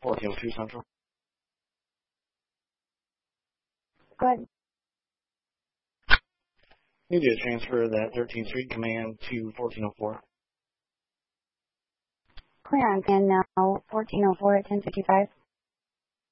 1402 Central. Go ahead. Need to transfer that 13th Street command to 1404. Clear on command now, 1404 at 1055.